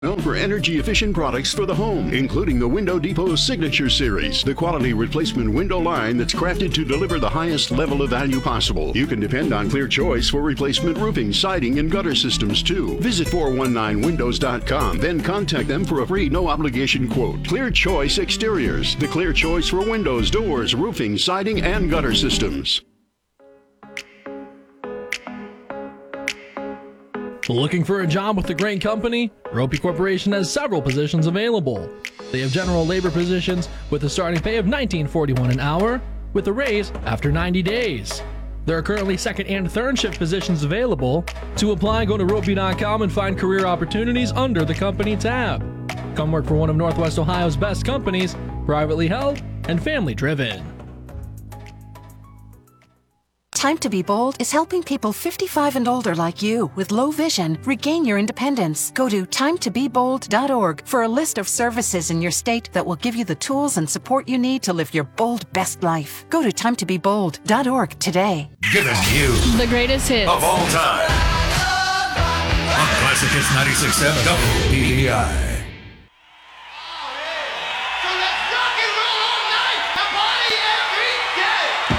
Known for energy-efficient products for the home, including the Window Depot Signature Series, the quality replacement window line that's crafted to deliver the highest level of value possible. You can depend on Clear Choice for replacement roofing, siding, and gutter systems, too. Visit 419windows.com, then contact them for a free, no-obligation quote. Clear Choice Exteriors, the clear choice for windows, doors, roofing, siding, and gutter systems. Looking for a job with a great company? Ropey Corporation has several positions available. They have general labor positions with a starting pay of $19.41 an hour, with a raise after 90 days. There are currently second and third shift positions available. To apply, go to ropey.com and find career opportunities under the company tab. Come work for one of Northwest Ohio's best companies, privately held and family driven. Time to Be Bold is helping people 55 and older like you with low vision regain your independence. Go to timetobebold.org for a list of services in your state that will give you the tools and support you need to live your bold best life. Go to timetobebold.org today. Giving you the greatest hits of all time on Classic Hits 96.7 WBEI.